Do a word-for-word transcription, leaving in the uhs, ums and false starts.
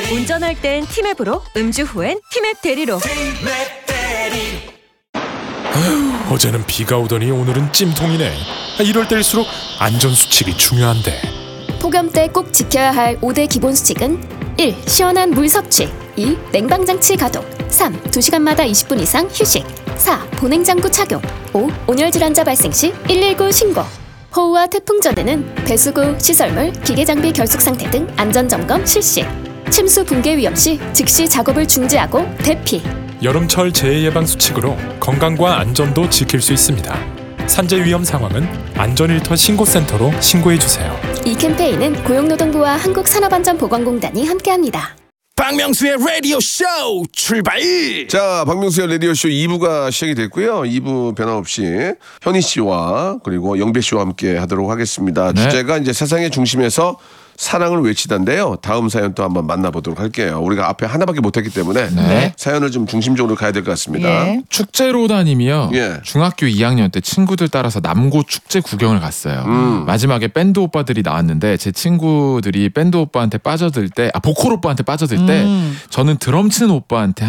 운전할 땐 티맵으로, 음주 후엔 티맵 대리로. 어제는 비가 오더니 오늘은 찜통이네. 이럴 때일수록 안전수칙이 중요한데. 폭염 때 꼭 지켜야 할 오 대 기본 수칙은 일. 시원한 물 섭취. 이. 냉방장치 가동. 삼. 두 시간마다 이십 분 이상 휴식. 사. 보냉장구 착용. 오. 온열 질환자 발생 시 일일구 신고. 호우와 태풍 전에는 배수구, 시설물, 기계장비 결속 상태 등 안전점검 실시. 침수 붕괴 위험 시 즉시 작업을 중지하고 대피. 여름철 재해 예방 수칙으로 건강과 안전도 지킬 수 있습니다. 산재 위험 상황은 안전일터 신고센터로 신고해주세요. 이 캠페인은 고용노동부와 한국산업안전보건공단이 함께합니다. 박명수의 라디오 쇼 출발! 자, 박명수의 라디오쇼 이 부가 시작이 됐고요. 이 부 변함없이 현희 씨와 그리고 영배 씨와 함께 하도록 하겠습니다. 네. 주제가 이제 세상의 중심에서 사랑을 외치다인데요. 다음 사연 또 한번 만나보도록 할게요. 우리가 앞에 하나밖에 못했기 때문에 네. 사연을 좀 중심적으로 가야 될 것 같습니다. 예. 축제로다님이요. 예. 중학교 이 학년 때 친구들 따라서 남고 축제 구경을 갔어요. 음. 마지막에 밴드 오빠들이 나왔는데 제 친구들이 밴드 오빠한테 빠져들 때, 아 보컬 오빠한테 빠져들 때 음. 저는 드럼 치는 오빠한테